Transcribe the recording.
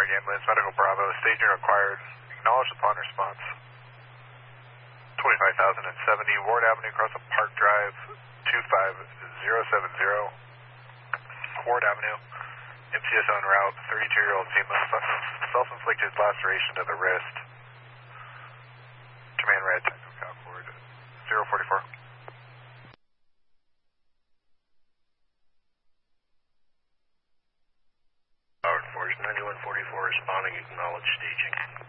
Ambulance, Medical Bravo, staging required. Acknowledged upon response. 25,070 Ward Avenue, across a Park Drive, 25070. Ward Avenue, MCS en route, 32-year-old female, self-inflicted laceration to the wrist. Command red, technical call forward, 044. Howard Force 9144 responding, acknowledge staging.